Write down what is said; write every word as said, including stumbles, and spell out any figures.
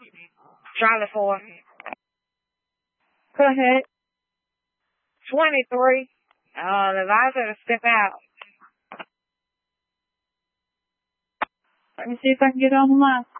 Charlie four. Go ahead. twenty-three. Uh, the advisor to step out. Let me see if I can get on the line.